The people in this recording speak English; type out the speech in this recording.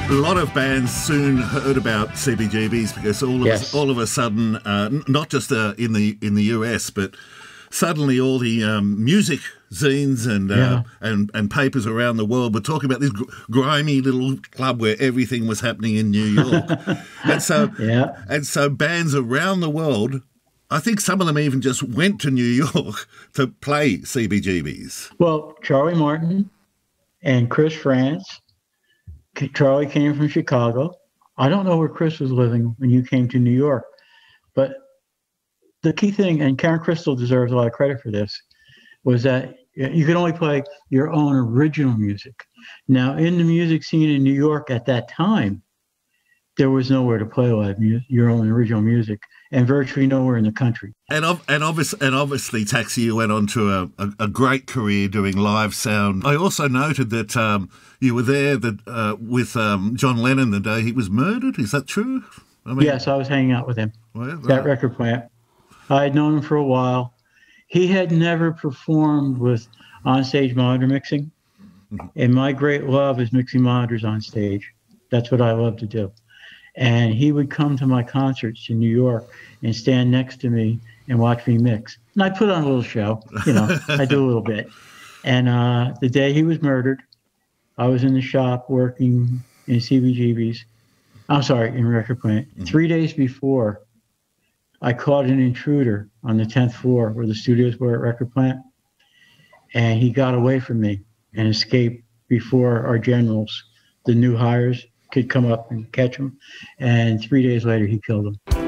A lot of bands soon heard about CBGBs because all of a sudden, not just in the US, but suddenly all the music zines and papers around the world were talking about this grimy little club where everything was happening in New York, and so bands around the world, I think some of them even just went to New York to play CBGBs. Well, Charlie Martin and Chris France. Charlie came from Chicago. I don't know where Chris was living when you came to New York, but the key thing, and Karen Crystal deserves a lot of credit for this, was that you could only play your own original music. Now, in the music scene in New York at that time, there was nowhere to play live your own original music, and virtually nowhere in the country. And obviously, Taxi went on to a great career doing live sound. I also noted that you were there with John Lennon the day he was murdered. Is that true? Yes, I was hanging out with him at that record plant. I had known him for a while. He had never performed with onstage monitor mixing, and my great love is mixing monitors on stage. That's what I love to do. And he would come to my concerts in New York and stand next to me and watch me mix. And I put on a little show, I do a little bit. And the day he was murdered, I was in the shop working in CBGB's. I'm sorry, in Record Plant. 3 days before, I caught an intruder on the 10th floor where the studios were at Record Plant. And he got away from me and escaped before our generals, the new hires, could come up and catch him. And 3 days later, he killed him.